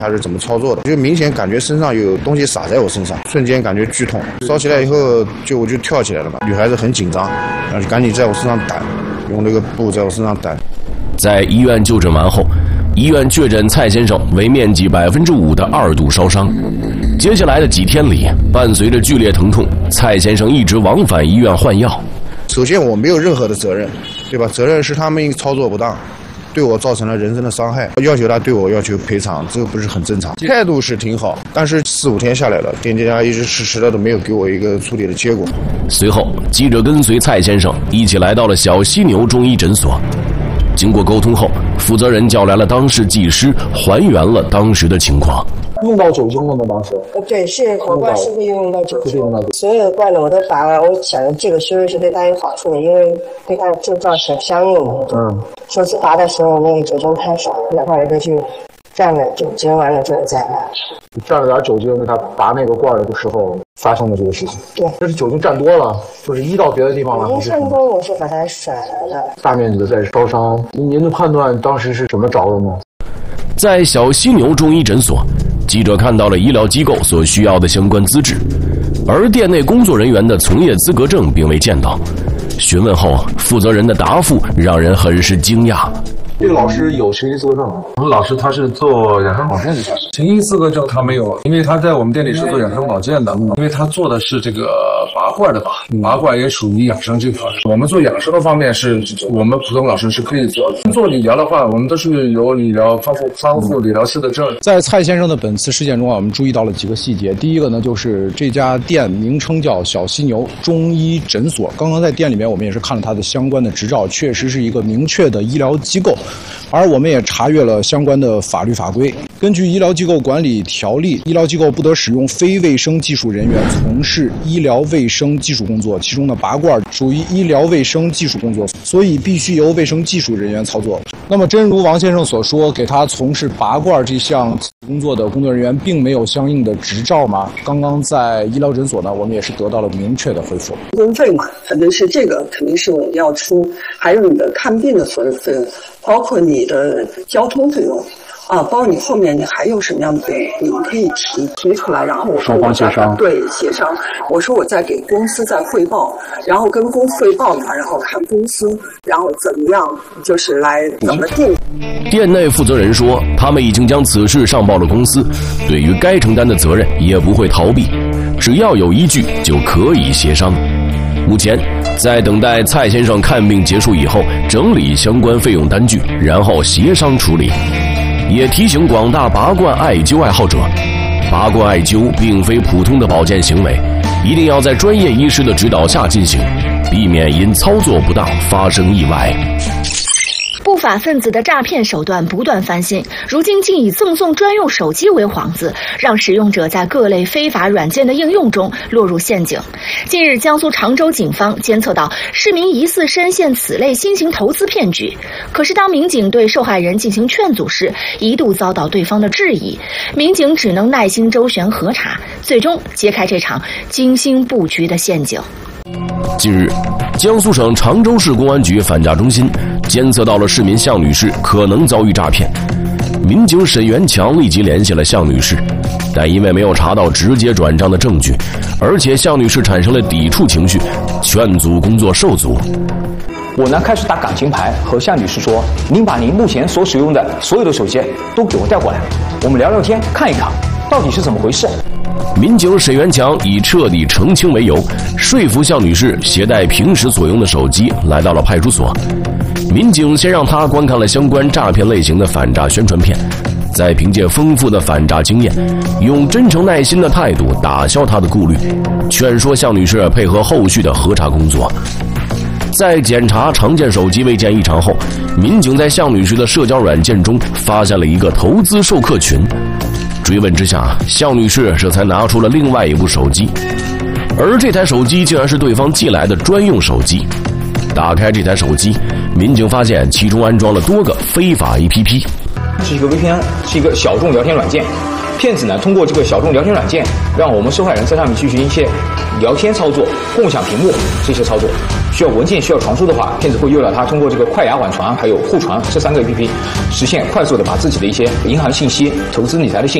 他是怎么操作的，就明显感觉身上有东西洒在我身上，瞬间感觉剧痛，烧起来以后我就跳起来了嘛。女孩子很紧张，然后就赶紧在我身上掸，用那个布在我身上掸。 在医院就诊完后，医院确诊蔡先生为面积5%的2度烧伤。接下来的几天里，伴随着剧烈疼痛，蔡先生一直往返医院换药。 首先我没有任何的责任，对吧？责任是他们操作不当，对我造成了人身的伤害，要求他对我要求赔偿，这个不是很正常。态度是挺好，但是4、5天下来了，店家一直迟迟的都没有给我一个处理的结果。 随后，记者跟随蔡先生一起来到了小犀牛中医诊所。经过沟通后，负责人叫来了当事技师，还原了当时的情况。 用到酒精了吗？当时？ 对，是火罐是会用到酒精。所有的罐子我都拔了，我想着这个是不是对他有好处的，因为对他的症状是相应的。首次拔的时候那个酒精太少，然后我就去蘸了酒精，完了之后再拔。 蘸了点酒精给他拔那个罐的时候发生的这个事情。对，这是酒精蘸多了，就是医到别的地方了。 医生中我是把它甩来的。 大面积的在烧伤，您的判断当时是怎么着的呢？ 在小犀牛中医诊所，记者看到了医疗机构所需要的相关资质，而店内工作人员的从业资格证并未见到。询问后，负责人的答复让人很是惊讶。 这个老师有行医资格证吗？ 我们老师他是做养生保健的，行医资格证他没有，因为他在我们店里是做养生保健的，因为他做的是这个拔罐的吧，拔罐也属于养生这块。我们做养生的方面是我们普通老师是可以做的。做理疗的话，我们都是有理疗康复理疗师的证。 在蔡先生的本次事件中啊，我们注意到了几个细节。第一个呢，就是这家店名称叫小犀牛中医诊所。刚刚在店里面，我们也是看了它的相关的执照，确实是一个明确的医疗机构。而我们也查阅了相关的法律法规。根据《医疗机构管理条例》，医疗机构不得使用非卫生技术人员从事医疗卫生技术工作，其中的拔罐属于医疗卫生技术工作，所以必须由卫生技术人员操作。那么，真如王先生所说，给他从事拔罐这项工作的工作人员并没有相应的执照吗？刚刚在医疗诊所呢，我们也是得到了明确的回复。 公费嘛，肯定是这个，肯定是我要出，还有你的看病的所有费用，包括你的交通费用啊，包括你后面你还有什么样的费用，你们可以提出来，然后双方协商。 对，协商。我说我再给公司再汇报，然后跟公司汇报嘛，然后看公司，然后怎么样，就是来怎么定。 店内负责人说，他们已经将此事上报了公司，对于该承担的责任也不会逃避，只要有依据就可以协商。目前在等待蔡先生看病结束以后，整理相关费用单据，然后协商处理。也提醒广大拔罐艾灸爱好者，拔罐艾灸并非普通的保健行为，一定要在专业医师的指导下进行，避免因操作不当发生意外。 不法分子的诈骗手段不断翻新，如今竟以赠送专用手机为幌子，让使用者在各类非法软件的应用中落入陷阱。近日，江苏常州警方监测到市民疑似深陷此类新型投资骗局，可是当民警对受害人进行劝阻时，一度遭到对方的质疑，民警只能耐心周旋核查，最终揭开这场精心布局的陷阱。 近日，江苏省常州市公安局反诈中心监测到了市民向女士可能遭遇诈骗，民警沈元强立即联系了向女士，但因为没有查到直接转账的证据，而且向女士产生了抵触情绪，劝阻工作受阻。 我呢开始打感情牌，和向女士说：“您把您目前所使用的所有的手机都给我带过来，我们聊聊天，看一看到底是怎么回事。” 民警沈元强以彻底澄清为由，说服向女士携带平时所用的手机来到了派出所。民警先让她观看了相关诈骗类型的反诈宣传片，再凭借丰富的反诈经验，用真诚耐心的态度打消她的顾虑，劝说向女士配合后续的核查工作。在检查常见手机未见异常后，民警在向女士的社交软件中发现了一个投资授课群。追问之下，向女士这才拿出了另外一部手机，而这台手机竟然是对方寄来的专用手机。打开这台手机，民警发现其中安装了多个非法 APP。 是一个 VPN， 是一个小众聊天软件， 骗子呢通过这个小众聊天软件，让我们受害人在上面进行一些聊天操作、共享屏幕这些操作。需要文件需要传输的话，骗子会诱导他通过这个快牙网传还有互传这3个 APP， 实现快速的把自己的一些银行信息、投资理财的信息